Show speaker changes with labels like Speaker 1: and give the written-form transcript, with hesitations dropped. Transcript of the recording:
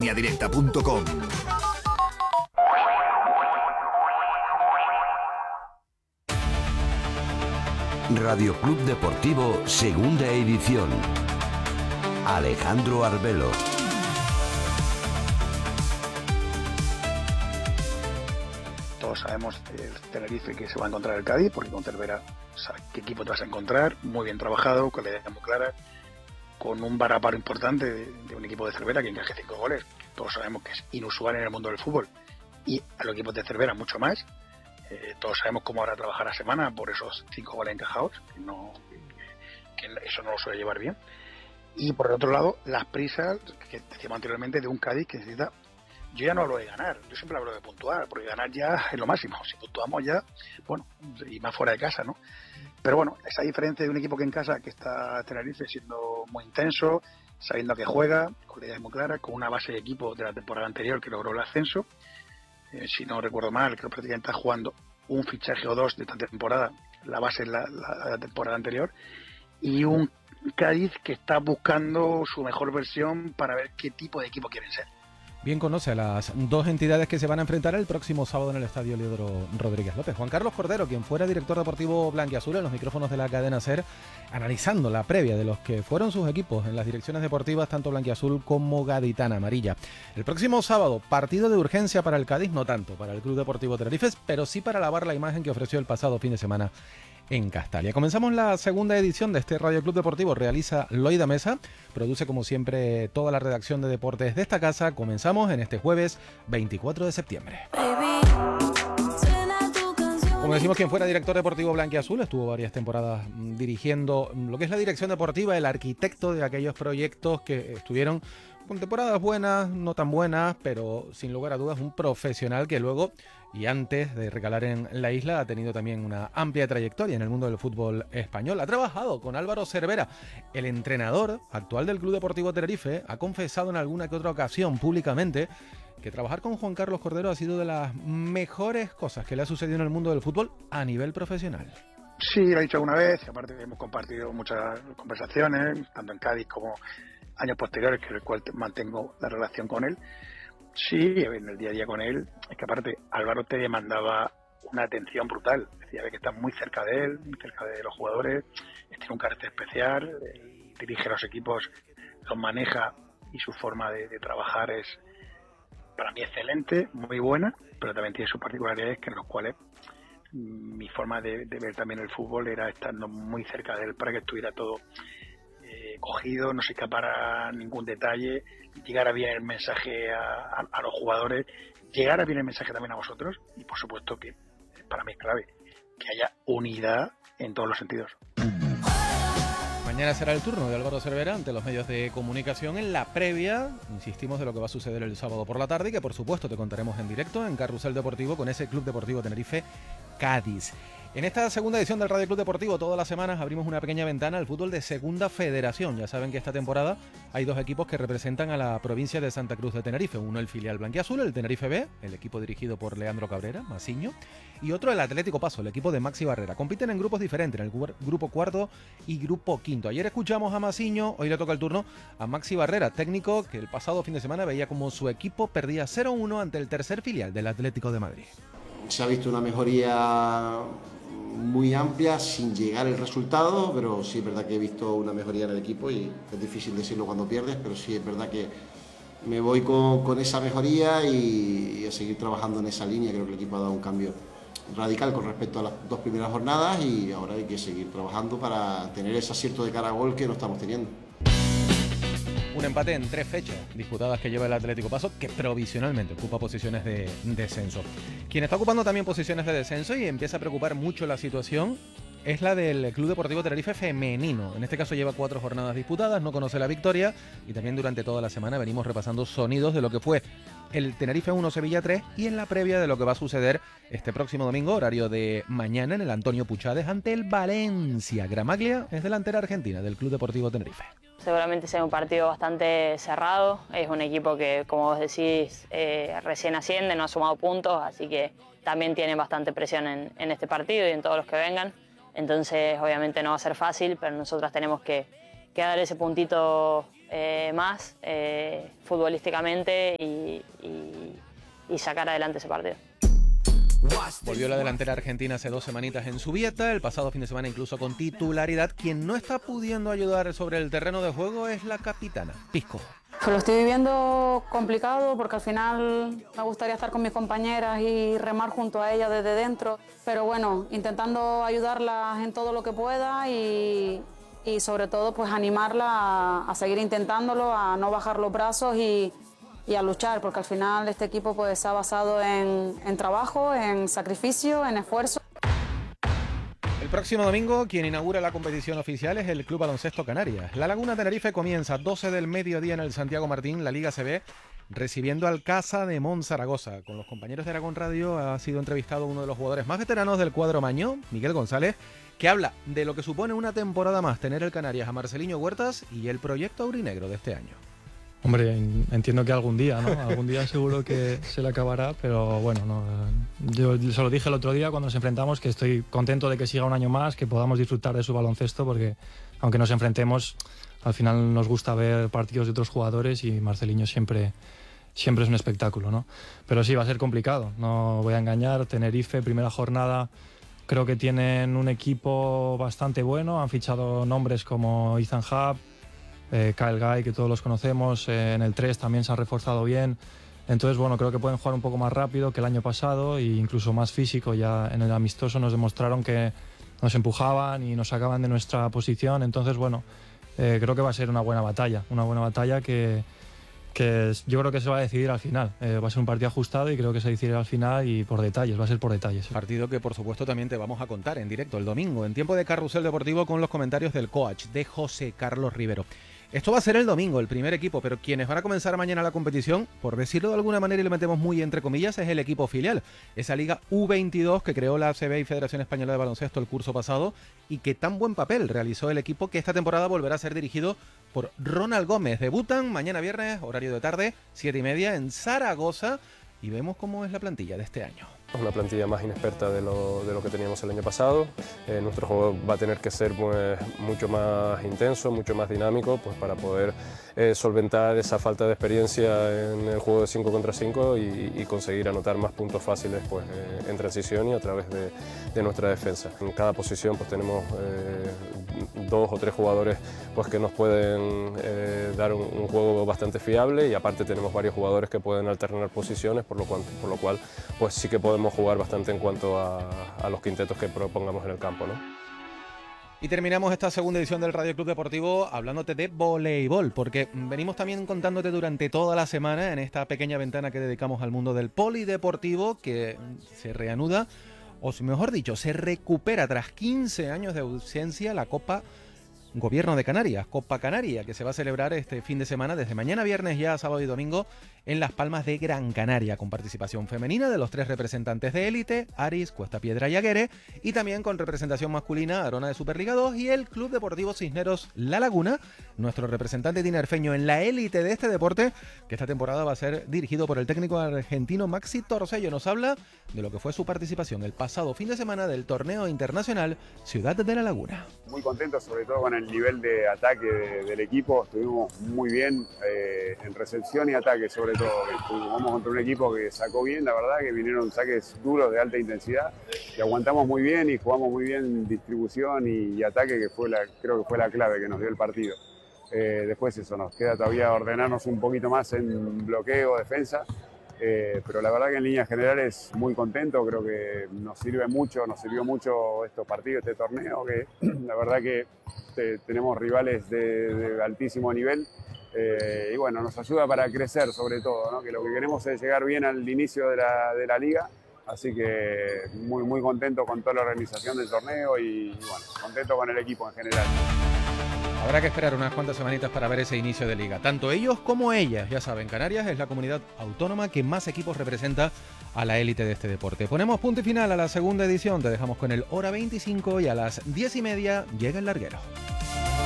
Speaker 1: lineadirecta.com.
Speaker 2: Radio Club Deportivo, segunda edición. Alejandro Arbelo.
Speaker 3: Todos sabemos el Tenerife que se va a encontrar el Cádiz, porque con Cervera sabes qué equipo te vas a encontrar, muy bien trabajado, con la idea muy clara, con un varaparo importante de un equipo de Cervera que encaje 5 goles, que todos sabemos que es inusual en el mundo del fútbol, y a los equipos de Cervera mucho más. Todos sabemos cómo ahora trabajar la semana por esos 5 goles encajados, que eso no lo suele llevar bien. Y por el otro lado, las prisas que decíamos anteriormente de un Cádiz que necesita. Yo ya no hablo de ganar, yo siempre hablo de puntuar, porque ganar ya es lo máximo. Si puntuamos ya, bueno, y más fuera de casa, ¿no? Pero bueno, esa diferencia de un equipo que en casa, que está Tenerife siendo muy intenso, sabiendo que juega, con la idea muy clara, con una base de equipo de la temporada anterior que logró el ascenso. Si no recuerdo mal, creo que prácticamente está jugando un fichaje o dos de esta temporada, la base es la temporada anterior, y un Cádiz que está buscando su mejor versión para ver qué tipo de equipo quieren ser.
Speaker 4: Bien conoce a las dos entidades que se van a enfrentar el próximo sábado en el Estadio Leodoro Rodríguez López. Juan Carlos Cordero, quien fuera director deportivo blanquiazul en los micrófonos de la cadena SER, analizando la previa de los que fueron sus equipos en las direcciones deportivas, tanto blanquiazul como gaditana amarilla. El próximo sábado, partido de urgencia para el Cádiz, no tanto para el Club Deportivo Tenerife, pero sí para lavar la imagen que ofreció el pasado fin de semana en Castalia. Comenzamos la segunda edición de este Radio Club Deportivo. Realiza Loida Mesa, produce como siempre toda la redacción de deportes de esta casa. Comenzamos en este jueves 24 de septiembre. Como decimos, quien fuera director deportivo blanquiazul, estuvo varias temporadas dirigiendo lo que es la dirección deportiva, el arquitecto de aquellos proyectos que estuvieron con temporadas buenas, no tan buenas, pero sin lugar a dudas un profesional que luego y antes de recalar en la isla ha tenido también una amplia trayectoria en el mundo del fútbol español. Ha trabajado con Álvaro Cervera, el entrenador actual del Club Deportivo Tenerife. Ha confesado en alguna que otra ocasión públicamente que trabajar con Juan Carlos Cordero ha sido de las mejores cosas que le ha sucedido en el mundo del fútbol a nivel profesional.
Speaker 3: Sí, lo he dicho alguna vez, aparte hemos compartido muchas conversaciones, tanto en Cádiz como años posteriores, que el cual mantengo la relación con él. Sí, en el día a día con él, es que aparte Álvaro te demandaba una atención brutal. Decía que estás muy cerca de él, muy cerca de los jugadores, tiene un carácter especial, dirige los equipos, los maneja y su forma de trabajar es para mí excelente, muy buena, pero también tiene sus particularidades que en los cuales mi forma de ver también el fútbol era estando muy cerca de él para que estuviera todo cogido, no se escapara ningún detalle, llegara bien el mensaje a los jugadores, llegara bien el mensaje también a vosotros, y por supuesto que para mí es clave que haya unidad en todos los sentidos.
Speaker 4: Mañana será el turno de Álvaro Cervera ante los medios de comunicación en la previa, insistimos, de lo que va a suceder el sábado por la tarde, y que por supuesto te contaremos en directo en Carrusel Deportivo con ese Club Deportivo Tenerife Cádiz. En esta segunda edición del Radio Club Deportivo, todas las semanas abrimos una pequeña ventana al fútbol de Segunda Federación. Ya saben que esta temporada hay dos equipos que representan a la provincia de Santa Cruz de Tenerife. Uno el filial blanquiazul, el Tenerife B, el equipo dirigido por Leandro Cabrera, Masiño, y otro el Atlético Paso, el equipo de Maxi Barrera. Compiten en grupos diferentes, en el grupo cuarto y grupo quinto. Ayer escuchamos a Masiño, hoy le toca el turno a Maxi Barrera, técnico que el pasado fin de semana veía como su equipo perdía 0-1 ante el tercer filial del Atlético de Madrid.
Speaker 5: Se ha visto una mejoría muy amplia sin llegar el resultado, pero sí es verdad que he visto una mejoría en el equipo y es difícil decirlo cuando pierdes, pero sí es verdad que me voy con esa mejoría y a seguir trabajando en esa línea. Creo que el equipo ha dado un cambio radical con respecto a las dos primeras jornadas y ahora hay que seguir trabajando para tener ese acierto de cara a gol que no estamos teniendo.
Speaker 4: Un empate en 3 fechas disputadas que lleva el Atlético Paso, que provisionalmente ocupa posiciones de descenso. Quien está ocupando también posiciones de descenso y empieza a preocupar mucho la situación es la del Club Deportivo Tenerife femenino. En este caso lleva 4 jornadas disputadas, no conoce la victoria, y también durante toda la semana venimos repasando sonidos de lo que fue el Tenerife 1 Sevilla 3 y en la previa de lo que va a suceder este próximo domingo, horario de mañana, en el Antonio Puchades ante el Valencia. Gramaglia es delantera argentina del Club Deportivo Tenerife.
Speaker 6: Seguramente sea un partido bastante cerrado, es un equipo que, como vos decís, recién asciende, no ha sumado puntos, así que también tiene bastante presión en este partido y en todos los que vengan. Entonces obviamente no va a ser fácil, pero nosotras tenemos que dar ese puntito más futbolísticamente y sacar adelante ese partido.
Speaker 4: Volvió la delantera argentina hace 2 semanitas en Zubieta, el pasado fin de semana incluso con titularidad. Quien no está pudiendo ayudar sobre el terreno de juego es la capitana, Pisco.
Speaker 1: Pues lo estoy viviendo complicado porque al final me gustaría estar con mis compañeras y remar junto a ellas desde dentro, pero bueno, intentando ayudarlas en todo lo que pueda y sobre todo pues animarla a seguir intentándolo, a no bajar los brazos y a luchar, porque al final este equipo pues se ha basado en trabajo, en sacrificio, en esfuerzo.
Speaker 4: El próximo domingo, quien inaugura la competición oficial es el Club Baloncesto Canarias. La Laguna Tenerife comienza 12 del mediodía en el Santiago Martín, la Liga CB, recibiendo al Casa de Monzaragoza. Con los compañeros de Aragón Radio ha sido entrevistado uno de los jugadores más veteranos del cuadro mañó, Miguel González, que habla de lo que supone una temporada más tener el Canarias a Marceliño Huertas y el proyecto aurinegro de este año.
Speaker 7: Hombre, entiendo que algún día, ¿no? Algún día seguro que se le acabará, pero bueno, no, yo se lo dije el otro día cuando nos enfrentamos, que estoy contento de que siga un año más, que podamos disfrutar de su baloncesto, porque aunque nos enfrentemos, al final nos gusta ver partidos de otros jugadores y Marceliño siempre es un espectáculo, ¿no? Pero sí, va a ser complicado, no voy a engañar. Tenerife, primera jornada, creo que tienen un equipo bastante bueno, han fichado nombres como Ethan Hub, Kyle Guy, que todos los conocemos, en el 3 también se han reforzado bien, entonces bueno, creo que pueden jugar un poco más rápido que el año pasado e incluso más físico. Ya en el amistoso nos demostraron que nos empujaban y nos sacaban de nuestra posición, entonces bueno, creo que va a ser una buena batalla que yo creo que se va a decidir al final. Va a ser un partido ajustado y creo que se decidirá al final y por detalles, va a ser por detalles.
Speaker 4: Partido que por supuesto también te vamos a contar en directo el domingo, en tiempo de Carrusel Deportivo, con los comentarios del coach, de José Carlos Rivero. Esto va a ser el domingo, el primer equipo, pero quienes van a comenzar mañana la competición, por decirlo de alguna manera y lo metemos muy entre comillas, es el equipo filial. Esa Liga U22 que creó la ACB y Federación Española de Baloncesto el curso pasado y que tan buen papel realizó el equipo que esta temporada volverá a ser dirigido por Ronald Gómez. Debutan mañana viernes, horario de tarde, 7:30 en Zaragoza, y vemos cómo es la plantilla de este año.
Speaker 8: Una plantilla más inexperta de lo que teníamos el año pasado. Nuestro juego va a tener que ser pues, mucho más intenso, mucho más dinámico, pues, para poder solventar esa falta de experiencia en el juego de 5 contra 5 y conseguir anotar más puntos fáciles pues, en transición y a través de nuestra defensa. En cada posición pues, tenemos 2 o 3 jugadores pues, que nos pueden dar un juego bastante fiable, y aparte tenemos varios jugadores que pueden alternar posiciones, por lo cual pues, sí que podemos jugar bastante en cuanto a los quintetos que propongamos en el campo, ¿no?
Speaker 4: Y terminamos esta segunda edición del Radio Club Deportivo hablándote de voleibol, porque venimos también contándote durante toda la semana en esta pequeña ventana que dedicamos al mundo del polideportivo, que se reanuda, o mejor dicho, se recupera tras 15 años de ausencia la Copa Gobierno de Canarias, Copa Canaria, que se va a celebrar este fin de semana desde mañana viernes ya sábado y domingo en Las Palmas de Gran Canaria, con participación femenina de los 3 representantes de élite, Aris, Cuesta Piedra y Aguere, y también con representación masculina, Arona de Superliga 2 y el Club Deportivo Cisneros La Laguna, nuestro representante tinerfeño en la élite de este deporte, que esta temporada va a ser dirigido por el técnico argentino Maxi Torcello. Nos habla de lo que fue su participación el pasado fin de semana del torneo internacional Ciudad de la Laguna.
Speaker 9: Muy contento, sobre todo con el nivel de ataque del equipo. Estuvimos muy bien en recepción y ataque, sobre todo. Jugamos contra un equipo que sacó bien, la verdad, que vinieron saques duros de alta intensidad y aguantamos muy bien y jugamos muy bien distribución y ataque, que creo que fue la clave que nos dio el partido. Después eso, nos queda todavía ordenarnos un poquito más en bloqueo, defensa, pero la verdad que en líneas generales muy contento. Creo que nos sirvió mucho estos partidos, este torneo, que la verdad que tenemos rivales de altísimo nivel, y bueno, nos ayuda para crecer sobre todo, ¿no? Que lo que queremos es llegar bien al inicio de la liga, así que muy, muy contento con toda la organización del torneo y bueno, contento con el equipo en general.
Speaker 4: Habrá que esperar unas cuantas semanitas para ver ese inicio de liga. Tanto ellos como ellas, ya saben, Canarias es la comunidad autónoma que más equipos representa a la élite de este deporte. Ponemos punto y final a la segunda edición, te dejamos con el Hora 25 y a las 10:30 llega el larguero.